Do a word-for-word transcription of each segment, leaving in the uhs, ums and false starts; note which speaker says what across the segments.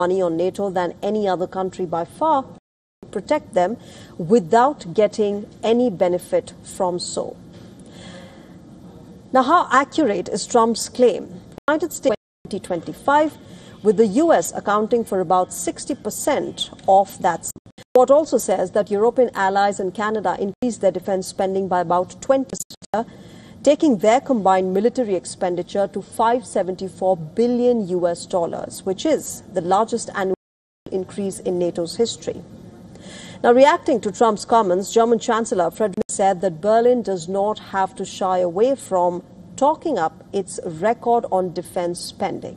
Speaker 1: money on NATO than any other country by far, protect them without getting any benefit from so. Now, how accurate is Trump's claim? The United States twenty twenty-five, with the U S accounting for about sixty percent of that. The report also says that European allies and Canada increased their defense spending by about twenty percent, taking their combined military expenditure to five hundred seventy-four billion U S dollars, which is the largest annual increase in NATO's history. Now, reacting to Trump's comments, German Chancellor Friedrich said that Berlin does not have to shy away from talking up its record on defense spending.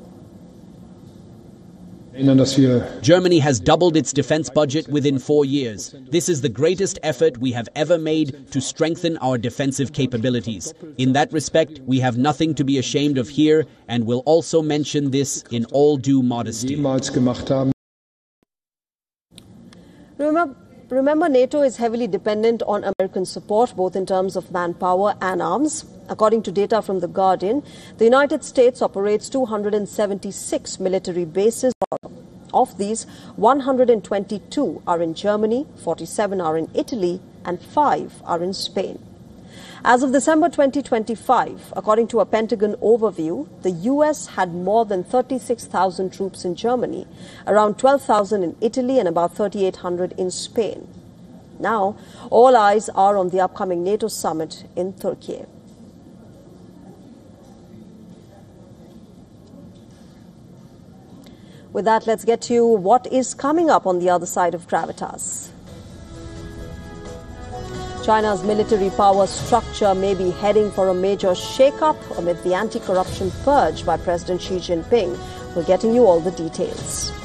Speaker 2: Germany has doubled its defense budget within four years. This is the greatest effort we have ever made to strengthen our defensive capabilities. In that respect, we have nothing to be ashamed of here, and will also mention this in all due modesty.
Speaker 1: Remember, remember, NATO is heavily dependent on American support, both in terms of manpower and arms. According to data from The Guardian, the United States operates two hundred seventy-six military bases. Of these, one hundred twenty-two are in Germany, forty-seven are in Italy, and five are in Spain. As of December twenty twenty-five, according to a Pentagon overview, the U S had more than thirty-six thousand troops in Germany, around twelve thousand in Italy, and about thirty-eight hundred in Spain. Now, all eyes are on the upcoming NATO summit in Turkey. With that, let's get to what is coming up on the other side of Gravitas. China's military power structure may be heading for a major shake-up amid the anti-corruption purge by President Xi Jinping. We're getting you all the details.